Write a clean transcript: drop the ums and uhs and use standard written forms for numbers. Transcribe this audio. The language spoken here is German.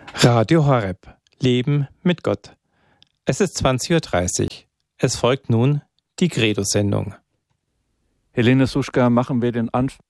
Radio Horeb. Leben mit Gott. Es ist 20:30 Uhr. Es folgt nun die Credo-Sendung. Helene Suschka, machen wir den